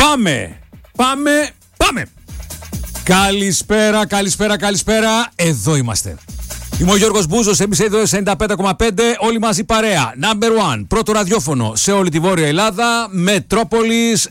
Πάμε! Καλησπέρα. Εδώ είμαστε. Είμαι ο Γιώργος Μπούζος, εμείς εδώ 95,5, όλοι μαζί παρέα. Number one, πρώτο ραδιόφωνο σε όλη τη Βόρεια Ελλάδα, Μετρόπολης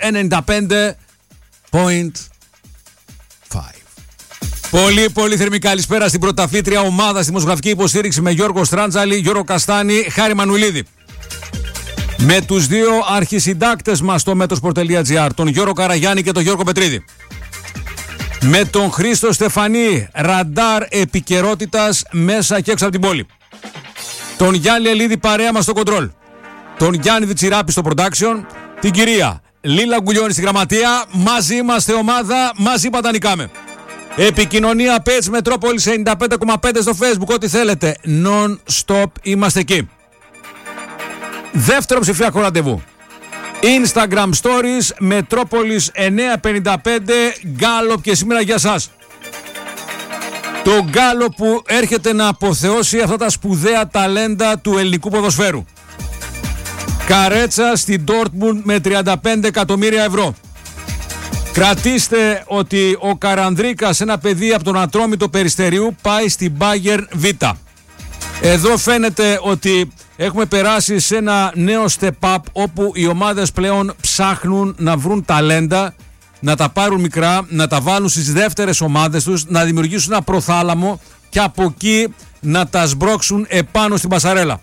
95,5. Πολύ θερμή καλησπέρα στην πρωταθλήτρια ομάδα στη δημοσιογραφική υποστήριξη με Γιώργο Στράντζαλη, Γιώργο Καστάνη, Χάρη Μανουηλίδη. Με τους δύο αρχισυντάκτες μας στο Metrosport.gr, τον Γιώργο Καραγιάννη και τον Γιώργο Πετρίδη. Με τον Χρήστο Στεφανή, ραντάρ επικαιρότητας μέσα και έξω από την πόλη. Τον Γιάννη Ελίδη παρέα μας στο κοντρόλ. Τον Γιάννη Διτσιράπη στο production. Την κυρία Λίλα Γκουλιώνη στη γραμματεία. Μαζί είμαστε ομάδα, μαζί πατανικάμε. Επικοινωνία page Μετρόπολης 95,5 στο Facebook, ό,τι θέλετε. Non-stop είμαστε εκεί. Δεύτερο ψηφιακό ραντεβού. Instagram Stories, Μετρόπολης 955, Γκάλοπ και σήμερα για σας. Το Γκάλοπ που έρχεται να αποθεώσει αυτά τα σπουδαία ταλέντα του ελληνικού ποδοσφαίρου. Καρέτσα στην Ντόρτμουντ με 35 εκατομμύρια ευρώ. Κρατήστε ότι ο Καρανδρίκας, ένα παιδί από τον Ατρόμητο Περιστεριού, πάει στην Bayern Β. Εδώ φαίνεται ότι έχουμε περάσει σε ένα νέο step-up όπου οι ομάδες πλέον ψάχνουν να βρουν ταλέντα, να τα πάρουν μικρά, να τα βάλουν στις δεύτερες ομάδες τους, να δημιουργήσουν ένα προθάλαμο και από εκεί να τα σμπρώξουν επάνω στην πασαρέλα.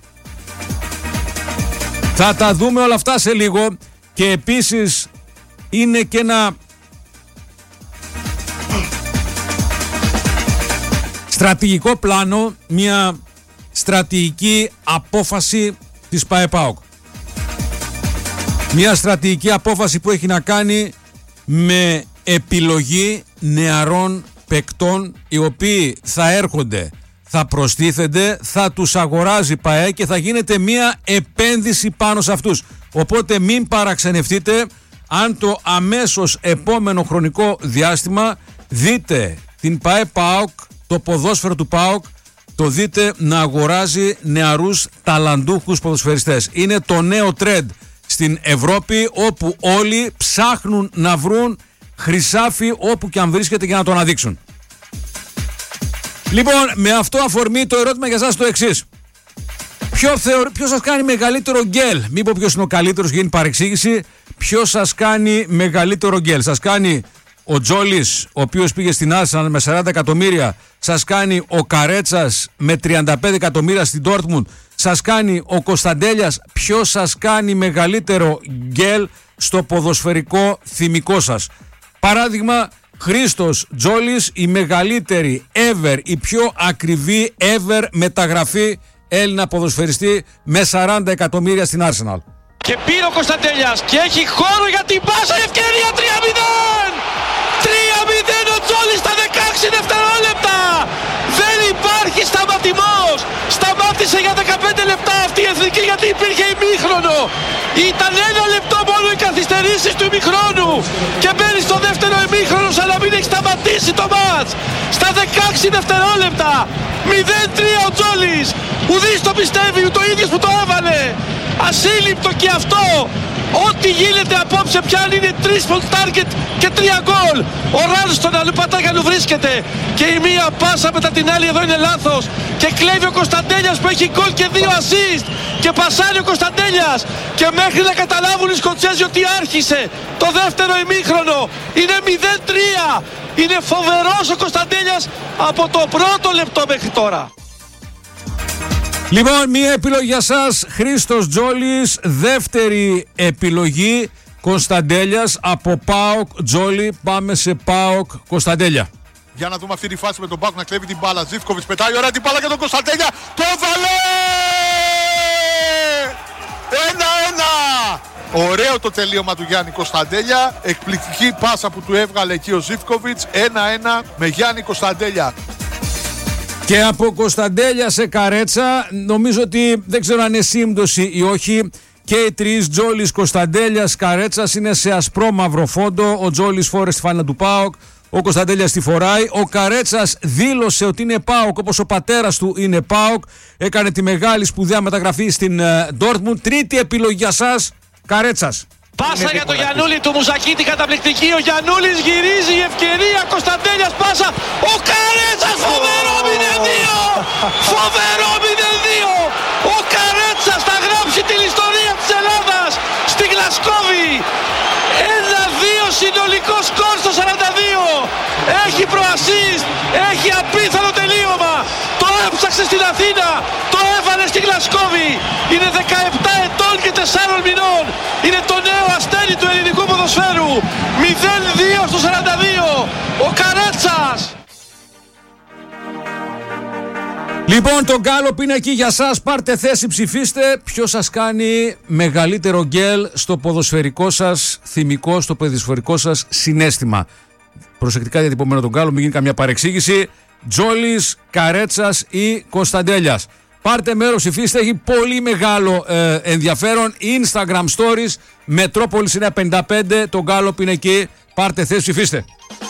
Θα τα δούμε όλα αυτά σε λίγο και επίσης είναι και ένα στρατηγικό πλάνο, μια στρατηγική απόφαση της ΠΑΕ-ΠΑΟΚ. Μια στρατηγική απόφαση που έχει να κάνει με επιλογή νεαρών παικτών οι οποίοι θα έρχονται, θα προστίθενται, θα τους αγοράζει ΠΑΕ και θα γίνεται μια επένδυση πάνω σε αυτούς. Οπότε μην παραξενευτείτε αν το αμέσως επόμενο χρονικό διάστημα δείτε την ΠΑΕ-ΠΑΟΚ, το ποδόσφαιρο του ΠΑΟΚ, το δείτε να αγοράζει νεαρούς ταλαντούχους ποδοσφαιριστές. Είναι το νέο trend στην Ευρώπη όπου όλοι ψάχνουν να βρουν χρυσάφι όπου και αν βρίσκεται για να το αναδείξουν. Λοιπόν, με αυτό αφορμή το ερώτημα για σας το εξής. Ποιος σας κάνει μεγαλύτερο γκέλ? Μην πω ποιος είναι ο καλύτερος, γίνει παρεξήγηση. Ποιος σας κάνει μεγαλύτερο γκέλ? Σας κάνει ο Τζόλης, ο οποίος πήγε στην Arsenal με 40 εκατομμύρια, σας κάνει ο Καρέτσας με 35 εκατομμύρια στην Dortmund, σας κάνει ο Κωνσταντέλιας? Ποιος σας κάνει μεγαλύτερο γκέλ στο ποδοσφαιρικό θυμικό σας? Παράδειγμα, Χρήστος Τζόλης, η μεγαλύτερη ever, η πιο ακριβή ever μεταγραφή Έλληνα ποδοσφαιριστή με 40 εκατομμύρια στην Arsenal. Και πήρε ο Κωνσταντέλιας και έχει χώρο για την πάσα, ευκαιρία 3-0! 3-0 ο Τζόλης στα 16 δευτερόλεπτα! Δεν υπάρχει σταματημός! Σταμάτησε για 15 λεπτά αυτή η εθνική γιατί υπήρχε ημίχρονο! Ήταν 1 λεπτό μόνο οι καθυστερήσεις του ημίχρονου! Και μπαίνει στο δεύτερο ημίχρονο σαν να μην έχει σταματήσει το μάτς! Στα 16 δευτερόλεπτα! 0-3 ο Τζόλης! Ουδής το πιστεύει, το ίδιος που το έβαλε! Ασύλληπτο και αυτό! Ό,τι γίνεται απόψε πιάνει είναι 3 on target και 3 γκολ. Ο Ράλστον αλλού πατάγια αλλού βρίσκεται. Και η μία πάσα μετά την άλλη εδώ είναι λάθος. Και κλέβει ο Κωνσταντέλιας που έχει γκολ και 2 assist. Και πασάρει ο Κωνσταντέλιας. Και μέχρι να καταλάβουν οι Σκοτσέζοι ότι άρχισε το δεύτερο ημίχρονο. Είναι 0-3. Είναι φοβερός ο Κωνσταντέλιας από το πρώτο λεπτό μέχρι τώρα. Λοιπόν, μία επιλογή για σας, Χρήστος Τζόλης. Δεύτερη επιλογή, Κωνσταντέλιας από ΠΑΟΚ. Τζόλη, πάμε σε ΠΑΟΚ Κωνσταντέλια. Για να δούμε αυτή τη φάση με τον ΠΑΟΚ να κλέβει την μπάλα. Ζίβκοβιτς πετάει ωραία την μπάλα για τον Κωνσταντέλια. Το έβαλε! 1-1! Ωραίο το τελείωμα του Γιάννη Κωνσταντέλια. Εκπληκτική πάσα που του έβγαλε εκεί ο Ζίβκοβιτς. 1-1 με Γιάννη Κωνσταντέλια. Και από Κωνσταντέλια σε Καρέτσα, νομίζω ότι δεν ξέρω αν είναι σύμπτωση ή όχι. Και οι τρεις, Τζόλης, Κωνσταντέλιας, Καρέτσας, είναι σε ασπρόμαυρο φόντο. Ο Τζόλης φόρεσε τη φάνη του ΠΑΟΚ. Ο Κωνσταντέλιας τη φοράει. Ο Καρέτσας δήλωσε ότι είναι ΠΑΟΚ όπως ο πατέρας του είναι ΠΑΟΚ. Έκανε τη μεγάλη σπουδαία μεταγραφή στην Dortmund. Τρίτη επιλογή για σας, Καρέτσας. Πάσα για τον Γιαννούλη του Μουζακίτη, καταπληκτική. Ο Γιαννούλης γυρίζει, η ευκαιρία. Κωνσταντέλιας πάσα. Ο Καρέτσας, φοβερό 0-2! Φοβερό 0-2! Ο Καρέτσας θα γράψει την ιστορία της Ελλάδας στη Γλασκόβη. 1-2 συνολικό σκορ στο 42. Έχει προασίστ, έχει απίθανο τελείωμα. Το έψαξε στην Αθήνα, το έβαλε στη Γλασκόβη. Είναι 17 ετών και 4 μηνών. Είναι το νέο αστέρι του ελληνικού ποδοσφαίρου. 0-2 στο 42. Ο Καρέτσας. Λοιπόν, το γκάλοπ είναι εκεί για σας. Πάρτε θέση, ψηφίστε. Ποιος σας κάνει μεγαλύτερο γκέλ στο ποδοσφαιρικό σας θυμικό, στο ποδοσφαιρικό σας συναίσθημα. Προσεκτικά διατυπωμένο τον γκάλοπ, μην γίνει καμιά παρεξήγηση. Τζόλης, Καρέτσας ή Κωνσταντέλιας. Πάρτε μέρος, ψηφίστε. Έχει πολύ μεγάλο ενδιαφέρον. Instagram stories, Μετρόπολης 955. Το γκάλοπ είναι εκεί. Πάρτε θέση, ψηφίστε.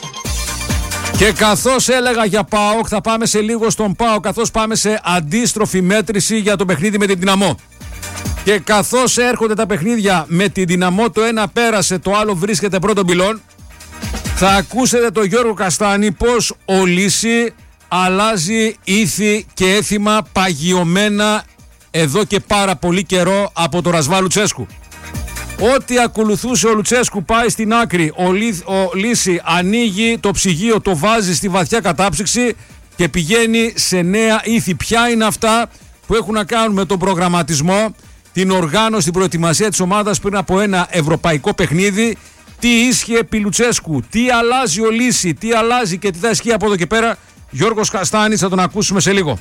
Και καθώς έλεγα για ΠΑΟΚ, θα πάμε σε λίγο στον ΠΑΟΚ, καθώς πάμε σε αντίστροφη μέτρηση για το παιχνίδι με την Δυναμό. Και καθώς έρχονται τα παιχνίδια με την Δυναμό, το ένα πέρασε, το άλλο βρίσκεται πρώτον πυλών, θα ακούσετε τον Γιώργο Καστάνη πως ο Λύση αλλάζει ήθη και έθιμα παγιωμένα εδώ και πάρα πολύ καιρό από το Ρασβά Λουτσέσκου. Ό,τι ακολουθούσε ο Λουτσέσκου πάει στην άκρη. Ο Λύση ανοίγει το ψυγείο, το βάζει στη βαθιά κατάψυξη και πηγαίνει σε νέα ήθη. Ποια είναι αυτά που έχουν να κάνουν με τον προγραμματισμό, την οργάνωση, την προετοιμασία της ομάδας πριν από ένα ευρωπαϊκό παιχνίδι. Τι ίσχυε επί Λουτσέσκου, τι αλλάζει ο Λύση, τι αλλάζει και τι θα ισχύει από εδώ και πέρα. Γιώργος Καστάνης, θα τον ακούσουμε σε λίγο.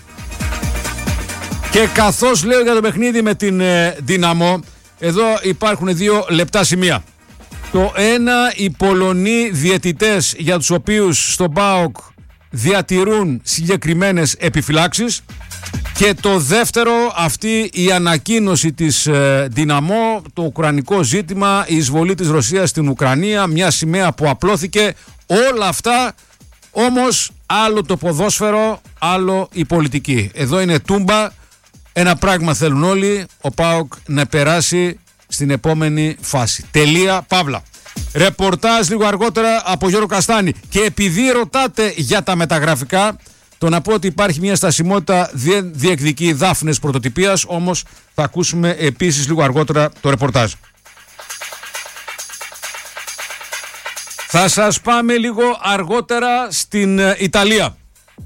Και καθώς λέω για το παιχνίδι με την Δυναμό, εδώ υπάρχουν δύο λεπτά σημεία. Το ένα, οι Πολωνοί διαιτητές για τους οποίους στον ΠΑΟΚ διατηρούν συγκεκριμένες επιφυλάξεις. Και το δεύτερο, αυτή η ανακοίνωση της Δυναμό, το ουκρανικό ζήτημα, η εισβολή της Ρωσίας στην Ουκρανία, μια σημαία που απλώθηκε, όλα αυτά. Όμως άλλο το ποδόσφαιρο, άλλο η πολιτική. Εδώ είναι τούμπα. Ένα πράγμα θέλουν όλοι, ο ΠΑΟΚ να περάσει στην επόμενη φάση. Τελεία, παύλα. Ρεπορτάζ λίγο αργότερα από Γιώργο Καστάνη. Και επειδή ρωτάτε για τα μεταγραφικά, το να πω ότι υπάρχει μια στασιμότητα διεκδικεί δάφνες πρωτοτυπίας, όμως θα ακούσουμε επίσης λίγο αργότερα το ρεπορτάζ. Θα σας πάμε λίγο αργότερα στην Ιταλία.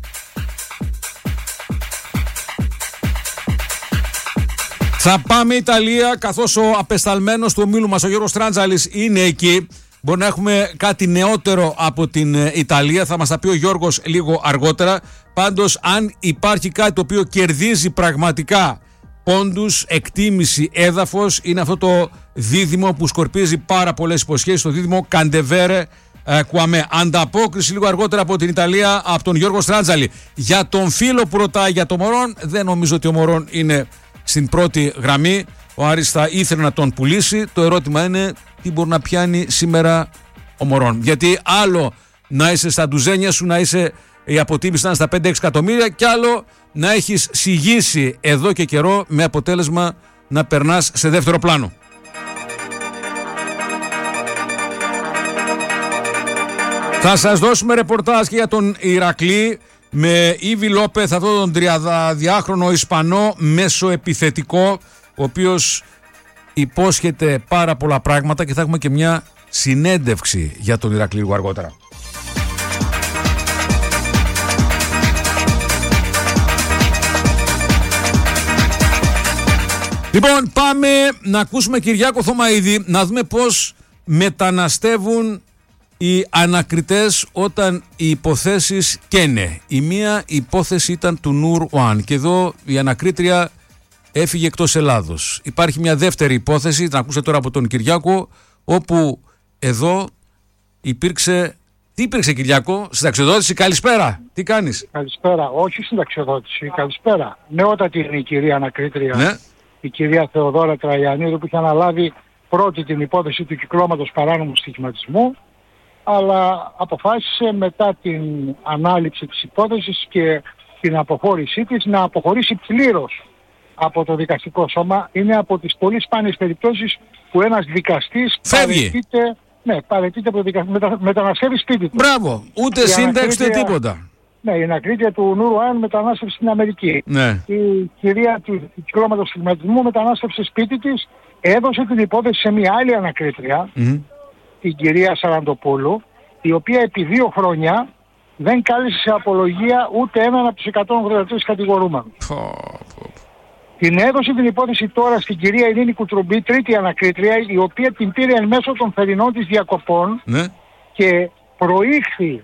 Θα πάμε Ιταλία, καθώς ο απεσταλμένος του ομίλου μας, ο Γιώργος Τράντζαλης, είναι εκεί. Μπορεί να έχουμε κάτι νεότερο από την Ιταλία, θα μας τα πει ο Γιώργος λίγο αργότερα. Πάντως, αν υπάρχει κάτι το οποίο κερδίζει πραγματικά πόντους, εκτίμηση, έδαφος, είναι αυτό το δίδυμο που σκορπίζει πάρα πολλές υποσχέσεις, το δίδυμο Καντεβέρε Κουαμέ. Ανταπόκριση λίγο αργότερα από την Ιταλία, από τον Γιώργο Τράντζαλη. Για τον φίλο που ρωτάει για το Μωρόν, δεν νομίζω ότι ο Μωρόν είναι στην πρώτη γραμμή. Ο Άρης θα ήθελε να τον πουλήσει. Το ερώτημα είναι τι μπορεί να πιάνει σήμερα ο Μωρόν. Γιατί άλλο να είσαι στα ντουζένια σου, να είσαι, η αποτίμηση να είναι στα 5-6 εκατομμύρια, και άλλο να έχεις συγγύσει εδώ και καιρό με αποτέλεσμα να περνάς σε δεύτερο πλάνο. Θα σας δώσουμε ρεπορτάζ και για τον Ηρακλή με Ήβι Λόπεθ, αυτόν τον 32χρονο Ισπανό μεσοεπιθετικό, ο οποίος υπόσχεται πάρα πολλά πράγματα, και θα έχουμε και μια συνέντευξη για τον Ηρακλή λίγο αργότερα. Λοιπόν, πάμε να ακούσουμε Κυριάκο Θωμαίδη, να δούμε πώς μεταναστεύουν οι ανακριτές όταν οι υποθέσεις καίνε. Η μία υπόθεση ήταν του Νουρ Ουάν και εδώ η ανακρίτρια έφυγε εκτός Ελλάδος. Υπάρχει μια δεύτερη υπόθεση, την ακούσετε τώρα από τον Κυριάκο, όπου εδώ υπήρξε... Τι υπήρξε, Κυριάκο, συνταξιοδότηση? Καλησπέρα, τι κάνεις? Καλησπέρα, όχι συνταξιοδότηση, καλησπέρα. Νεότατη είναι η κυρία ανακρίτρια, ναι. Η κυρία Θεοδόρα Τραϊανίδου, που είχε αναλάβει πρώτη την υπόθεση του κυκλώματος παράνομου στοιχηματισμού, αλλά αποφάσισε μετά την ανάληψη της υπόθεσης και την αποχώρησή της να αποχωρήσει πλήρως από το δικαστικό σώμα. Είναι από τις πολύ σπάνιες περιπτώσεις που ένας δικαστής παραιτείται μεταναστεύει σπίτι του. Μπράβο, ούτε σύνταξη ούτε τίποτα. Ναι, η ανακρίτρια του Νούρου Άν μετανάστευσε στην Αμερική. Ναι. Η κυρία του κυκλώματος στιγματισμού μετανάστευσε σπίτι της, έδωσε την υπόθεση σε μια άλλη ανακρίτρια, την κυρία Σαραντοπούλου, η οποία επί 2 χρόνια δεν κάλεσε σε απολογία ούτε έναν από τους 183 κατηγορούμενους. Την έδωσε την υπόθεση τώρα στην κυρία Ειρήνη Κουτρουμπή, τρίτη ανακρίτρια, η οποία την πήρε εν μέσω των θερινών της διακοπών και προήχθη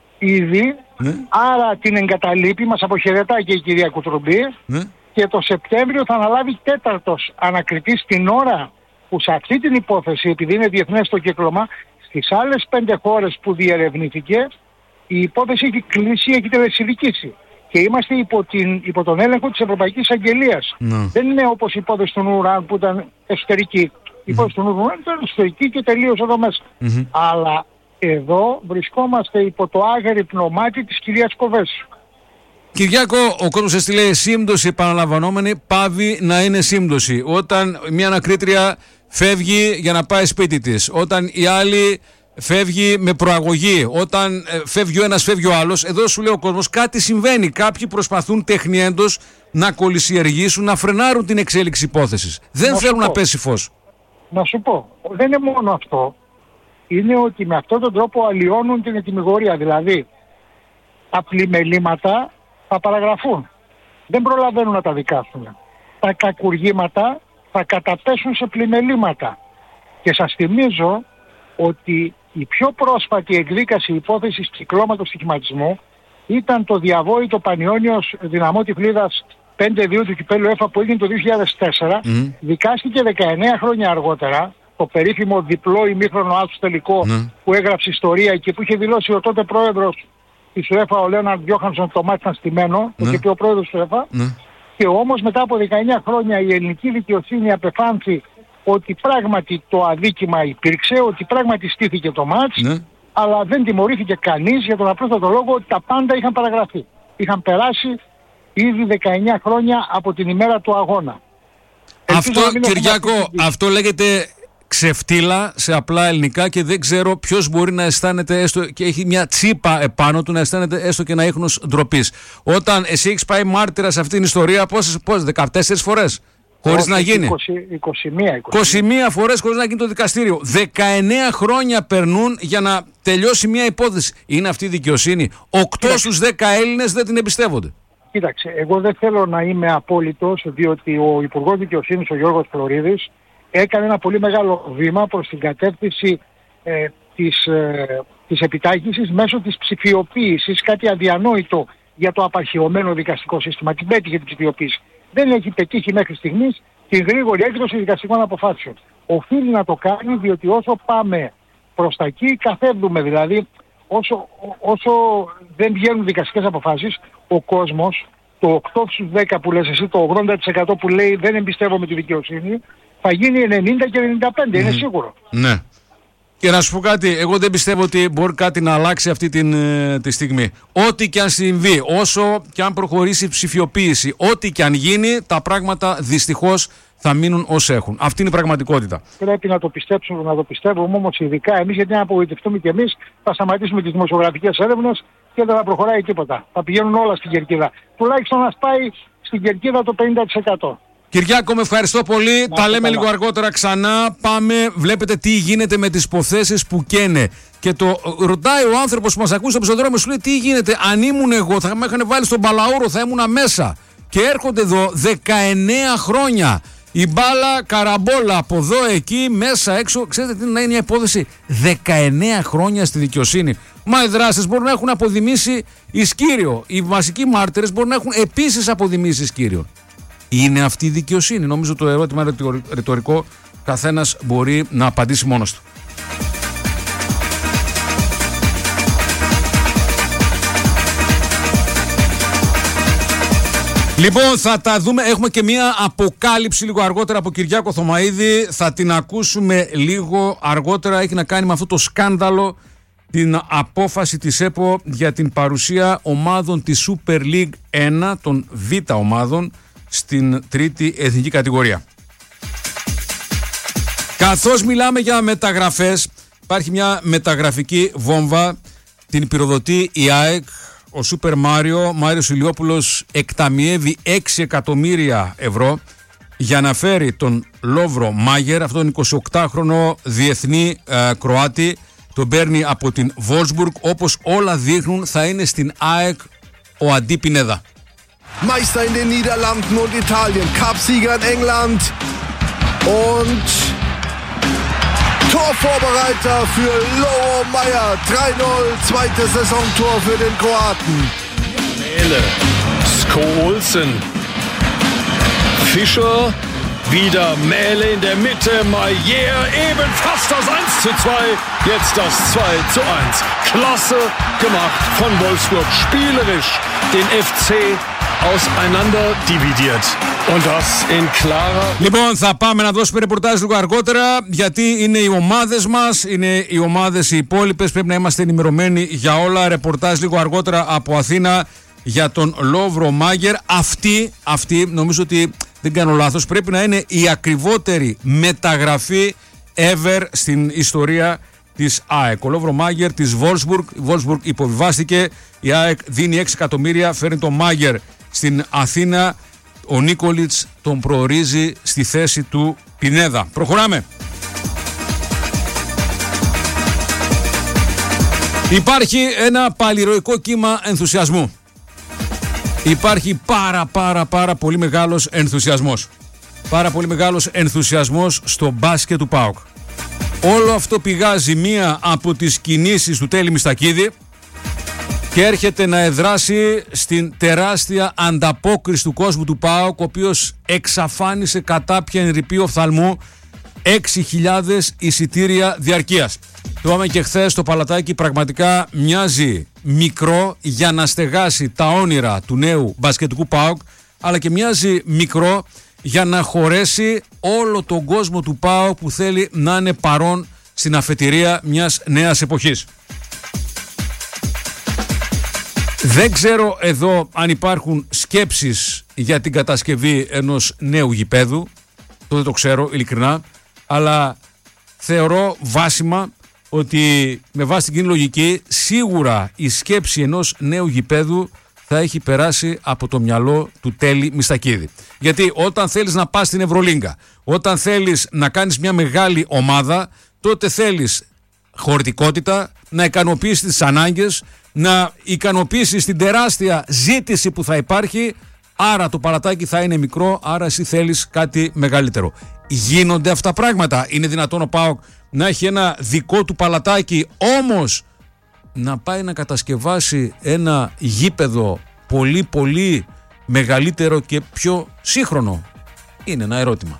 ήδη, άρα την εγκαταλείπει, μας αποχαιρετάει και η κυρία Κουτρουμπή και το Σεπτέμβριο θα αναλάβει 4ος ανακριτής την ώρα που σε αυτή την υπόθεση, επειδή είναι διεθνές το κύκλωμα, στις άλλες 5 χώρες που διερευνήθηκε, η υπόθεση έχει κλείσει, έχει τελεσιδικήσει. Και είμαστε υπό τον έλεγχο της Ευρωπαϊκής Αγγελίας. Δεν είναι όπως η υπόθεση του Νουράν που ήταν εσωτερική. Η υπόθεση του Νουράν ήταν εσωτερική και τελείωσε εδώ μέσα. Αλλά εδώ βρισκόμαστε υπό το άγρυπνο μάτι της κυρίας Κοβέσου. Κυριάκο, ο κόσμος έστειλε σύμπτωση επαναλαμβανόμενη, πάβει να είναι σύμπτωση. Όταν μια ανακρίτρια φεύγει για να πάει σπίτι της, όταν η άλλη φεύγει με προαγωγή, όταν φεύγει ο ένας φεύγει ο άλλος, εδώ σου λέει ο κόσμος κάτι συμβαίνει. Κάποιοι προσπαθούν τεχνιέντος να κολυσιεργήσουν, να φρενάρουν την εξέλιξη υπόθεσης. Δεν θέλουν να πέσει φως. Να σου πω, δεν είναι μόνο αυτό. Είναι ότι με αυτόν τον τρόπο αλλοιώνουν την ετυμηγορία. Δηλαδή, τα πλημελήματα θα παραγραφούν. Δεν προλαβαίνουν να τα δικάσουν. Τα κακουργήματα θα καταπέσουν σε πλημελήματα. Και σας θυμίζω ότι η πιο πρόσφατη εκδίκαση υπόθεσης κυκλώματος στοιχηματισμού ήταν το διαβόητο Πανιόνιος Δυναμό Τυφλίδας 5-2 του κυπέλλου ΕΦΑ που έγινε το 2004. Δικάστηκε 19 χρόνια αργότερα, το περίφημο διπλό ημίχρονο άσου τελικό που έγραψε ιστορία και που είχε δηλώσει ο τότε πρόεδρος της UEFA, ο Λέοναρντ Γιόχανσον, το μάτι ήταν στημένο, το είχε πει ο πρόεδρος της UEFA. Και όμως μετά από 19 χρόνια η ελληνική δικαιοσύνη απεφάνθη ότι πράγματι το αδίκημα υπήρξε, ότι πράγματι στήθηκε το μάτς, αλλά δεν τιμωρήθηκε κανείς για τον απλούστατο λόγο ότι τα πάντα είχαν παραγραφεί. Είχαν περάσει ήδη 19 χρόνια από την ημέρα του αγώνα. Αυτό, Κυριάκο, αυτό λέγεται ξεφτύλα σε απλά ελληνικά και δεν ξέρω ποιος μπορεί να αισθάνεται έστω και έχει μια τσίπα επάνω του να αισθάνεται έστω και να ίχνος ντροπής. Όταν εσύ έχεις πάει μάρτυρα σε αυτήν την ιστορία, πόσες 14 φορές χωρίς να γίνει. 21 φορές χωρίς να γίνει το δικαστήριο. 19 χρόνια περνούν για να τελειώσει μια υπόθεση. Είναι αυτή η δικαιοσύνη. 8 στους 10 Έλληνες δεν την εμπιστεύονται. Κοίταξε, εγώ δεν θέλω να είμαι απόλυτος, διότι ο Υπουργός Δικαιοσύνης, ο Γιώργος Φλωρίδης, έκανε ένα πολύ μεγάλο βήμα προς την κατεύθυνση της επιτάχυνσης μέσω της ψηφιοποίησης, κάτι αδιανόητο για το απαρχαιωμένο δικαστικό σύστημα. Την πέτυχε την ψηφιοποίηση. Δεν έχει πετύχει μέχρι στιγμής την γρήγορη έκδοση δικαστικών αποφάσεων. Οφείλει να το κάνει, διότι όσο πάμε προς τα εκεί καθεύδουμε. Δηλαδή όσο δεν βγαίνουν δικαστικές αποφάσεις, ο κόσμος, το 8 στους 10 που λες εσύ, το 80% που λέει δεν εμπιστεύομαι τη δικαιοσύνη, θα γίνει 90 και 95, είναι σίγουρο. Ναι. Και να σου πω κάτι, εγώ δεν πιστεύω ότι μπορεί κάτι να αλλάξει αυτή τη στιγμή. Ό,τι και αν συμβεί, όσο και αν προχωρήσει η ψηφιοποίηση, ό,τι και αν γίνει, τα πράγματα δυστυχώς θα μείνουν ως έχουν. Αυτή είναι η πραγματικότητα. Πρέπει να το πιστέψουμε, να το πιστεύουμε όμως ειδικά εμείς, γιατί να απογοητευτούμε κι εμείς, θα σταματήσουμε τις δημοσιογραφικές έρευνες και δεν θα προχωράει τίποτα. Θα πηγαίνουν όλα στην κερκίδα. Τουλάχιστον να σπάει στην κερκίδα το 50%. Κυριάκο, με ευχαριστώ πολύ. Τα λέμε λίγο αργότερα ξανά. Πάμε, βλέπετε τι γίνεται με τις υποθέσεις που καίνε. Και το ρωτάει ο άνθρωπος που μας ακούει στο πεζοδρόμιο, σου λέει τι γίνεται. Αν ήμουν εγώ, θα με είχαν βάλει στον μπαλαούρο, θα ήμουνα μέσα. Και έρχονται εδώ 19 χρόνια. Η μπάλα καραμπόλα από εδώ, εκεί, μέσα, έξω. Ξέρετε τι να είναι μια υπόθεση 19 χρόνια στη δικαιοσύνη. Μα οι δράστες μπορούν να έχουν αποδημήσει ισκύριο. Οι βασικοί μάρτυρες μπορούν να έχουν επίσης αποδημήσει ισκύριο. Είναι αυτή η δικαιοσύνη? Νομίζω το ερώτημα ρητορικό, καθένας μπορεί να απαντήσει μόνος του. Λοιπόν, θα τα δούμε. Έχουμε και μία αποκάλυψη λίγο αργότερα από Κυριάκο Θωμαίδη. Θα την ακούσουμε λίγο αργότερα. Έχει να κάνει με αυτό το σκάνδαλο, την απόφαση της ΕΠΟ για την παρουσία ομάδων της Super League 1, των Β ομάδων, στην τρίτη εθνική κατηγορία. Καθώς μιλάμε για μεταγραφές, υπάρχει μια μεταγραφική βόμβα, την πυροδοτεί η ΑΕΚ. Ο Σούπερ Μάριος Ηλιόπουλος εκταμιεύει 6 εκατομμύρια ευρώ για να φέρει τον Λόβρο Μάγερ, αυτόν τον 28χρονο διεθνή Κροάτη. Τον παίρνει από την Wolfsburg, όπως όλα δείχνουν θα είναι στην ΑΕΚ ο Αντί Πινέδα. Meister in den Niederlanden und Italien, Cupsieger in England und Torvorbereiter für Leo Meyer. 3-0, zweites Saisontor für den Kroaten. Mähle, Skol-Olsen, Fischer, wieder Mähle in der Mitte, Maier eben fast das 1:2, jetzt das 2:1. Klasse gemacht von Wolfsburg, spielerisch den FC auseinander dividiert. Und das in klarer... Λοιπόν, θα πάμε να δώσουμε ρεπορτάζ λίγο αργότερα, γιατί είναι οι ομάδες μας, είναι οι ομάδες οι υπόλοιπες, πρέπει να είμαστε ενημερωμένοι για όλα. Ρεπορτάζ λίγο αργότερα από Αθήνα για τον Λόβρο Μάγερ. Αυτή νομίζω ότι δεν κάνω λάθος, πρέπει να είναι η ακριβότερη μεταγραφή ever στην ιστορία της ΑΕΚ. Ο Λόβρο Μάγερ της Wolfsburg. Η Wolfsburg υποβιβάστηκε, η ΑΕΚ δίνει 6 εκατομμύρια, φέρνει τον Μάγερ στην Αθήνα. Ο Νίκολιτς τον προορίζει στη θέση του Πινέδα. Προχωράμε. Υπάρχει ένα παλιροϊκό κύμα ενθουσιασμού. Υπάρχει πάρα πολύ μεγάλος ενθουσιασμός. Πάρα πολύ μεγάλος ενθουσιασμός στο μπάσκετ του ΠΑΟΚ. Όλο αυτό πηγάζει μία από τις κινήσεις του Τέλη Μιστακίδη και έρχεται να εδράσει στην τεράστια ανταπόκριση του κόσμου του ΠΑΟΚ, ο οποίος εξαφάνισε κατάπιαν ρηπή οφθαλμού 6.000 εισιτήρια διαρκείας. Το είπαμε και χθες, το παλατάκι πραγματικά μοιάζει μικρό για να στεγάσει τα όνειρα του νέου μπασκετικού ΠΑΟΚ, αλλά και μοιάζει μικρό για να χωρέσει όλο τον κόσμο του ΠΑΟΚ που θέλει να είναι παρόν στην αφετηρία μιας νέας εποχής. Δεν ξέρω εδώ αν υπάρχουν σκέψεις για την κατασκευή ενός νέου γηπέδου, το δεν το ξέρω ειλικρινά, αλλά θεωρώ βάσιμα ότι με βάση την κοινή λογική σίγουρα η σκέψη ενός νέου γηπέδου θα έχει περάσει από το μυαλό του Τέλη Μιστακίδη. Γιατί όταν θέλεις να πας στην Ευρωλίγκα, όταν θέλεις να κάνεις μια μεγάλη ομάδα, τότε θέλεις χωρητικότητα, να ικανοποιήσεις τις ανάγκες, να ικανοποιήσεις την τεράστια ζήτηση που θα υπάρχει, άρα το παλατάκι θα είναι μικρό, άρα εσύ θέλεις κάτι μεγαλύτερο. Γίνονται αυτά πράγματα? Είναι δυνατόν ο ΠΑΟΚ να έχει ένα δικό του παλατάκι, όμως να πάει να κατασκευάσει ένα γήπεδο πολύ μεγαλύτερο και πιο σύγχρονο? Είναι ένα ερώτημα.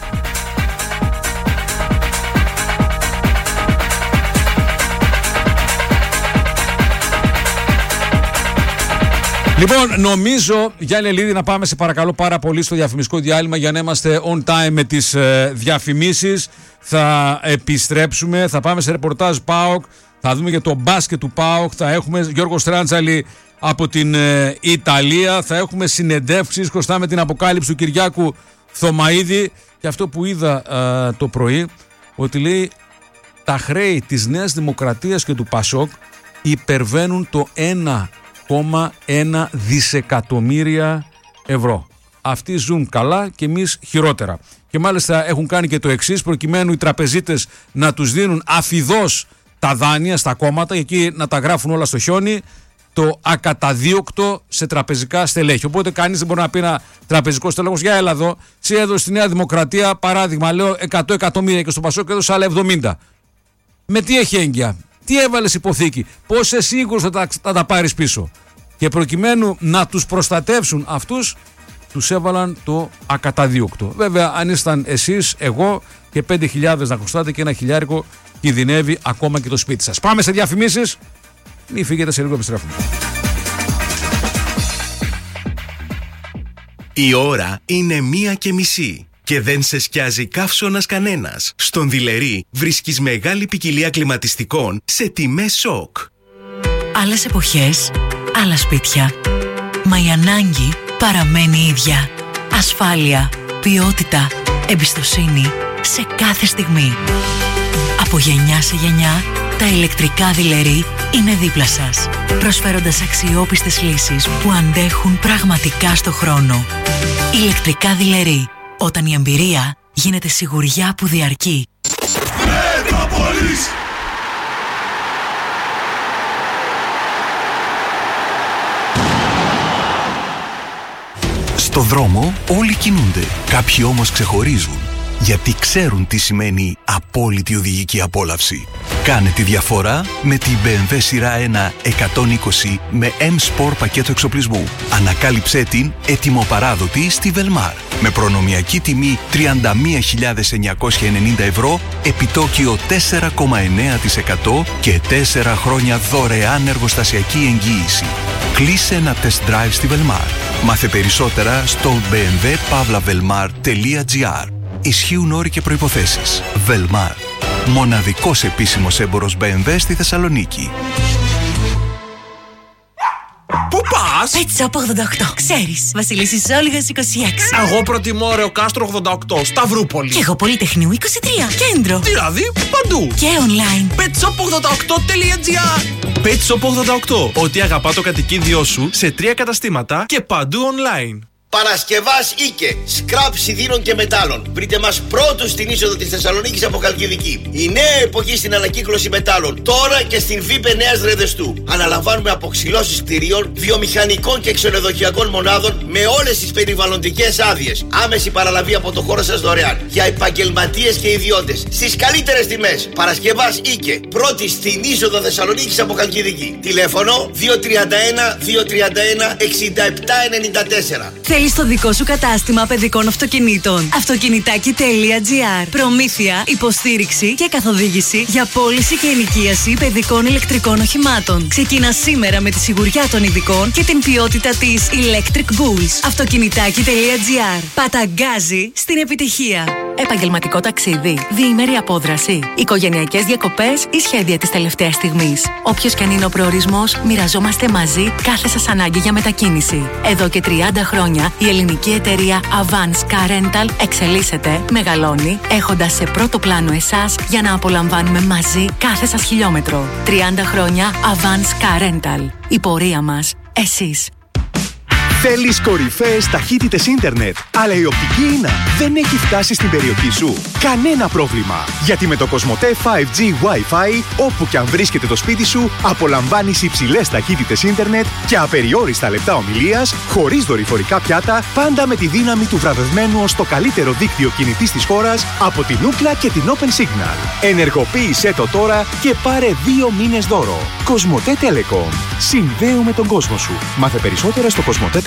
Λοιπόν, νομίζω, Γιάννη Ελίδη, να πάμε σε παρακαλώ πάρα πολύ στο διαφημιστικό διάλειμμα για να είμαστε on time με τις διαφημίσεις. Θα επιστρέψουμε, θα πάμε σε ρεπορτάζ ΠΑΟΚ, θα δούμε για το μπάσκετ του ΠΑΟΚ, θα έχουμε Γιώργο Στράντζαλη από την Ιταλία, θα έχουμε συνεντεύξεις μπροστά με την αποκάλυψη του Κυριάκου Θωμαίδη και αυτό που είδα το πρωί, ότι λέει τα χρέη της Νέας Δημοκρατίας και του ΠΑΣΟΚ υπερβαίνουν το 1,1 δισεκατομμύρια ευρώ. Αυτοί ζουν καλά και εμείς χειρότερα. Και μάλιστα έχουν κάνει και το εξής, προκειμένου οι τραπεζίτες να τους δίνουν αφιδώς τα δάνεια στα κόμματα, εκεί να τα γράφουν όλα στο χιόνι, το ακαταδίωκτο σε τραπεζικά στελέχη. Οπότε κανείς δεν μπορεί να πει ένα τραπεζικό στέλεχος, για έλα εδώ, σε έδωσε στη Νέα Δημοκρατία, παράδειγμα, λέω 100 εκατομμύρια και στο ΠΑΣΟΚ έδωσε άλλα 70. Με τι έχει έγκυα? Τι έβαλες υποθήκη? Πώς είσαι σίγουρος θα τα πάρεις πίσω? Και προκειμένου να τους προστατεύσουν αυτούς, τους έβαλαν το ακαταδίωκτο. Βέβαια, αν ήσταν εσείς, εγώ και 5.000 να χρωστάτε και 1 χιλιάρικο, κινδυνεύει ακόμα και το σπίτι σας. Πάμε σε διαφημίσεις. Μην φύγετε, σε λίγο επιστρέφουμε. Η ώρα είναι 1:30. Και δεν σε σκιάζει καύσωνας κανένας. Στον Δειλερή βρίσκεις μεγάλη ποικιλία κλιματιστικών σε τιμές σοκ. Άλλες εποχές, άλλα σπίτια. Μα η ανάγκη παραμένει ίδια. Ασφάλεια, ποιότητα, εμπιστοσύνη σε κάθε στιγμή. Από γενιά σε γενιά, τα ηλεκτρικά δειλερί είναι δίπλα σας, προσφέροντας αξιόπιστες λύσεις που αντέχουν πραγματικά στο χρόνο. Ηλεκτρικά δειλερί, όταν η εμπειρία γίνεται σιγουριά που διαρκεί. Στο δρόμο όλοι κινούνται, κάποιοι όμως ξεχωρίζουν, γιατί ξέρουν τι σημαίνει απόλυτη οδηγική απόλαυση. Κάνε τη διαφορά με την BMW σειρά 1 120 με M-Sport πακέτο εξοπλισμού. Ανακάλυψέ την ετοιμοπαράδοτη στη Velmar. Με προνομιακή τιμή 31.990 ευρώ, επιτόκιο 4,9% και 4 χρόνια δωρεάν εργοστασιακή εγγύηση. Κλείσε ένα test drive στη Velmar. Μάθε περισσότερα στο bmw-velmar.gr. Ισχύουν όροι και προϋποθέσεις. Velmar. Μοναδικός επίσημος έμπορος BMW στη Θεσσαλονίκη. Πού πας? Pet Shop 88. Ξέρεις, Βασιλίσσης Όλγας 26. Εγώ προτιμώ Ρεοκάστρο 88, Σταυρούπολη. Και εγώ Πολυτεχνείου 23, Κέντρο. Δηλαδή, παντού. Και online. petshop88.gr. Pet Shop 88. Ό,τι αγαπά το κατοικίδιό σου σε 3 καταστήματα και παντού online. Παρασκευάς Ίκε, σκραπ σιδήρων και μετάλλων. Βρείτε μας πρώτους στην είσοδο της Θεσσαλονίκης από Χαλκιδική. Η νέα εποχή στην ανακύκλωση μετάλλων, τώρα και στην ΒΥΠΕ Νέας Ρεδεστού. Αναλαμβάνουμε αποξυλώσεις κτηρίων, βιομηχανικών και ξενοδοχειακών μονάδων με όλες τις περιβαλλοντικές άδειες. Άμεση παραλαβή από το χώρο σας δωρεάν. Για επαγγελματίες και ιδιώτες. Στις καλύτερες τιμές. Παρασκευάς Ίκε, πρώτη στην είσοδο Θεσσαλονίκης από Χαλκιδική. Τηλέφωνο 231-231-6794. Θέλεις το δικό σου κατάστημα παιδικών αυτοκινήτων. Αυτοκινητάκι.gr. Προμήθεια, υποστήριξη και καθοδήγηση για πώληση και ενοικίαση παιδικών ηλεκτρικών οχημάτων. Ξεκινά σήμερα με τη σιγουριά των ειδικών και την ποιότητα της Electric Bulls. Αυτοκινητάκι.gr. Παταγκάζει στην επιτυχία. Επαγγελματικό ταξίδι, διήμερη απόδραση, οικογενειακές διακοπές ή σχέδια της τελευταίας στιγμής. Όποιος και αν είναι ο προορισμός, μοιραζόμαστε μαζί κάθε σας ανάγκη για μετακίνηση. Εδώ και 30 χρόνια η ελληνική εταιρεία Avance Car Rental εξελίσσεται, μεγαλώνει, έχοντας σε πρώτο πλάνο εσάς για να απολαμβάνουμε μαζί κάθε σας χιλιόμετρο. 30 χρόνια Avance Car Rental. Η πορεία μας, εσείς. Θέλεις κορυφαίες ταχύτητες ίντερνετ, αλλά η οπτική ίνα δεν έχει φτάσει στην περιοχή σου? Κανένα πρόβλημα, γιατί με το Κοσμοτέ 5G Wi-Fi, όπου και αν βρίσκεται το σπίτι σου, απολαμβάνεις υψηλές ταχύτητες ίντερνετ και απεριόριστα λεπτά ομιλίας, χωρίς δορυφορικά πιάτα, πάντα με τη δύναμη του βραβευμένου ως το καλύτερο δίκτυο κινητής της χώρας από την Ookla και την Open Signal. Ενεργοποίησέ το τώρα και πάρε 2 μήνες δώρο. Κοσμοτέ Telecom. Συνδέουμε τον κόσμο σου. Μάθε περισσότερα στο κοσμοτέ.gr.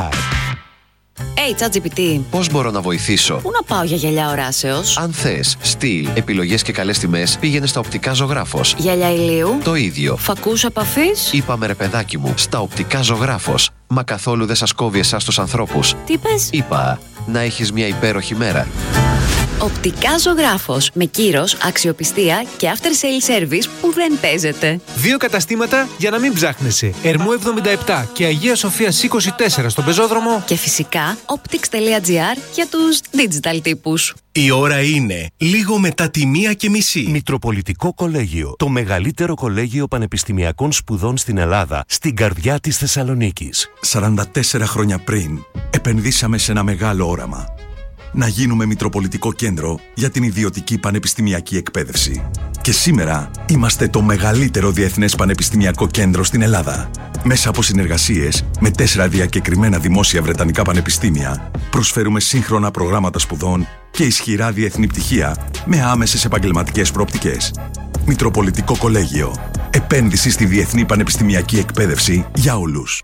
Hey, ChatGPT. Πώς μπορώ να βοηθήσω? Πού να πάω για γυαλιά οράσεως? Αν θες στυλ, επιλογές και καλές τιμές, πήγαινε στα Οπτικά Ζωγράφος. Γυαλιά ηλίου. Το ίδιο. Φακούς επαφής. Είπαμε ρε παιδάκι μου, στα Οπτικά Ζωγράφος. Μα καθόλου δεν σας κόβει εσάς τους ανθρώπους. Τι είπες? Είπα, να έχεις μια υπέροχη μέρα. Οπτικά Ζωγράφος. Με κύρος, αξιοπιστία και after sale service που δεν παίζεται. 2 καταστήματα για να μην ψάχνεσαι. Ερμού 77 και Αγία Σοφίας 24 στον πεζόδρομο. Και φυσικά optics.gr για τους digital τύπους. Η ώρα είναι λίγο μετά τη 1:30. Μητροπολιτικό Κολέγιο. Το μεγαλύτερο κολέγιο πανεπιστημιακών σπουδών στην Ελλάδα, στην καρδιά της Θεσσαλονίκης. 44 χρόνια πριν, επενδύσαμε σε ένα μεγάλο όραμα. Να γίνουμε Μητροπολιτικό Κέντρο για την ιδιωτική πανεπιστημιακή εκπαίδευση. Και σήμερα είμαστε το μεγαλύτερο διεθνές πανεπιστημιακό κέντρο στην Ελλάδα. Μέσα από συνεργασίες με 4 διακεκριμένα δημόσια βρετανικά πανεπιστήμια, προσφέρουμε σύγχρονα προγράμματα σπουδών και ισχυρά διεθνή πτυχία με άμεσες επαγγελματικές προοπτικές. Μητροπολιτικό Κολέγιο. Επένδυση στη διεθνή πανεπιστημιακή εκπαίδευση για όλους.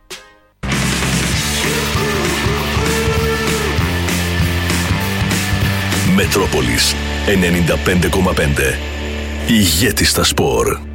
Μετρόπολης 95,5. Ηγέτη στα σπορ.